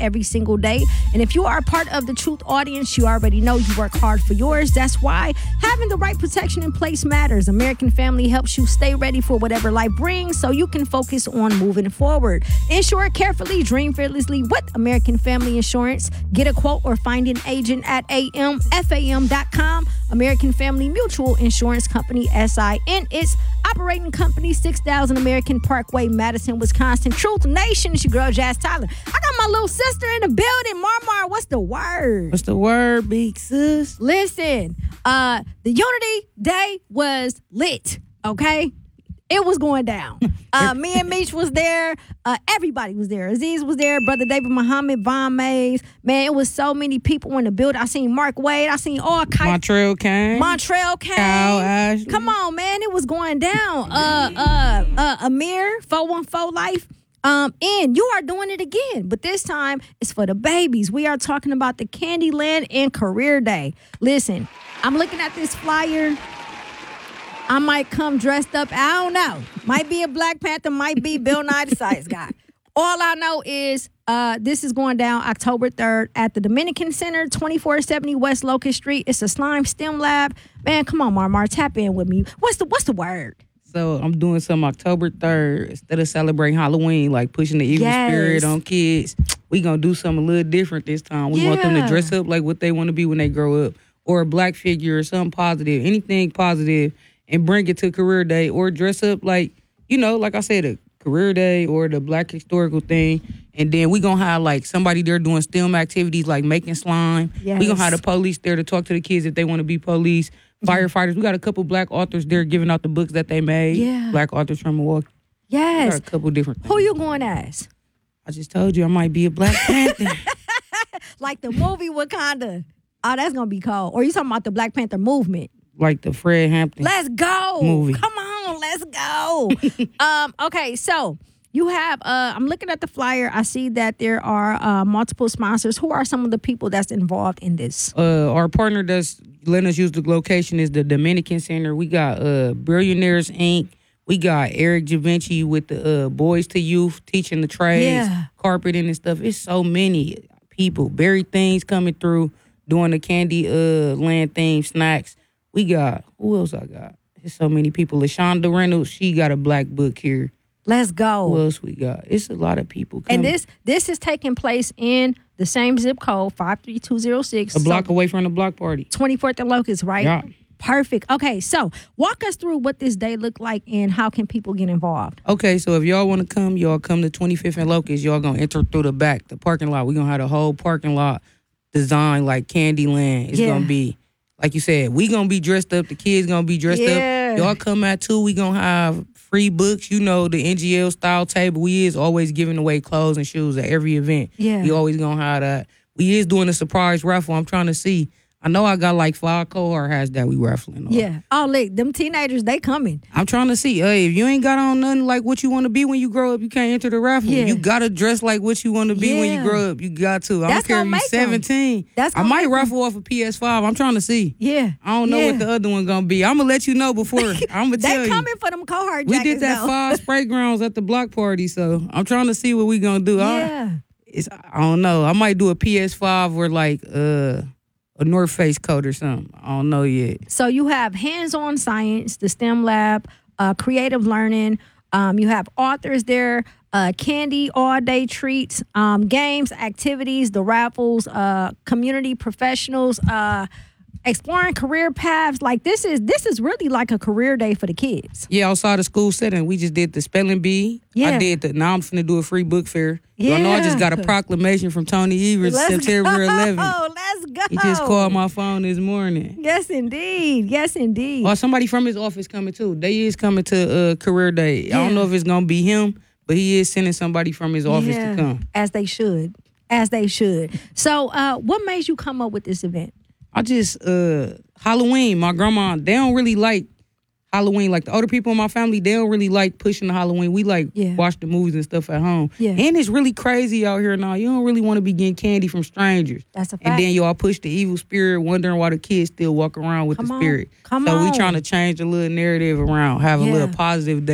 every single day. And if you are a part of the Truth audience, you already know you work hard for yours. That's why having the right protection in place matters. American Family helps you stay ready for whatever life brings so you can focus on moving forward. Insure carefully, dream fearlessly with American Family Insurance. Get a quote or find an agent at amfam.com. American Family Mutual Insurance Company, SIN. It's operating company 6000 American Parkway, Madison, Wisconsin. Truth Nation, it's your girl, Jazz Tyler. I got my little sister in the building. Marmar, what's the word? What's the word, big sis? Listen, the Unity Day was lit, okay? It was going down. Me and Meech was there. Everybody was there. Aziz was there. Brother David Muhammad, Von Mays. Man, it was so many people in the building. I seen Mark Wade. I seen all kinds. Montreal Kane. Kyle Ashley. Come on, man. It was going down. Amir, 414 Life. And you are doing it again, but this time it's for the babies. We are talking about the Candyland and Career Day. Listen, I'm looking at this flyer. I might come dressed up. I don't know. Might be a Black Panther, might be Bill Nye the Science Guy. All I know is this is going down October 3rd at the Dominican Center, 2470 West Locust Street. It's a slime STEM lab. Man, come on, Marmar, tap in with me. What's the word? So I'm doing some October 3rd. Instead of celebrating Halloween, like pushing the evil spirit on kids, we going to do something a little different this time. We want them to dress up like what they want to be when they grow up, or a Black figure or something positive, anything positive, and bring it to Career Day, or dress up like, like I said, a Career Day or the Black historical thing. And then we going to have like somebody there doing STEM activities like making slime. Yes. We going to have the police there to talk to the kids if they want to be police. Firefighters. We got a couple Black authors there giving out the books that they made. Yeah. Black authors from Milwaukee. Yes. We got a couple different things. Who you going as? I just told you I might be a Black Panther. Like the movie Wakanda. Oh, that's going to be cold. Or you talking about the Black Panther movement? Like the Fred Hampton Let's go. movie. Come on, let's go. Okay, so you have, I'm looking at the flyer. I see that there are multiple sponsors. Who are some of the people that's involved in this? Our partner that's letting us use the location is the Dominican Center. We got Billionaires Inc. We got Eric Javinci with the Boys to Youth teaching the trades, carpeting and stuff. It's so many people. Berry Things coming through doing the candy land theme snacks. We got, who else I got? There's so many people. LaShonda Reynolds, she got a Black book here. Let's go. Who else we got? It's a lot of people coming. And this is taking place in the same zip code, 53206. A block away from the block party. 24th and Locust, right? Yeah. Perfect. Okay, so walk us through what this day look like and how can people get involved? Okay, so if y'all want to come, y'all come to 25th and Locust. Y'all going to enter through the back, the parking lot. We're going to have the whole parking lot designed like Candyland. It's going to be, like you said, we going to be dressed up. The kids going to be dressed up. Y'all come at 2. We going to have free books. You know, the NGL style table. We is always giving away clothes and shoes at every event. Yeah. We always going to have that. We is doing a surprise raffle. I'm trying to see. I know I got like 5 cohort hats that we raffling on. Yeah. Oh, look, them teenagers, they coming. I'm trying to see. Hey, if you ain't got on nothing like what you want to be when you grow up, you can't enter the raffle. Yeah. You got to dress like what you want to be when you grow up. You got to. I don't care if you're 17. I might raffle off a PS5. I'm trying to see. Yeah. I don't know what the other one going to be. I'm going to let you know before. I'm going to tell you. They coming for them cohort jackets, we did that 5 spray grounds at the block party, so I'm trying to see what we going to do. Yeah. I don't know. I might do a PS5 or like a North Face coat or something. I don't know yet. So you have hands-on science, the STEM lab, creative learning. You have authors there, candy, all-day treats, games, activities, the raffles, community professionals, exploring career paths. Like this is really like a career day for the kids. Yeah, outside the school setting, we just did the spelling bee. Yeah. Now I'm finna do a free book fair. Yeah. Y'all know I just got a proclamation from Tony Evers September 11th. Let's go. He just called my phone this morning. Yes, indeed. Yes, indeed. Or somebody from his office coming too. They is coming to Career Day. I don't know if it's gonna be him, but he is sending somebody from his office to come. As they should. So what made you come up with this event? I just, Halloween, my grandma, they don't really like Halloween. Like the older people in my family, they don't really like pushing the Halloween. We like watch the movies and stuff at home. Yeah. And it's really crazy out here now. You don't really want to be getting candy from strangers. That's a fact. And then y'all push the evil spirit, wondering why the kids still walk around with the spirit. Come so on. we trying to change the little narrative around, have a little positive day.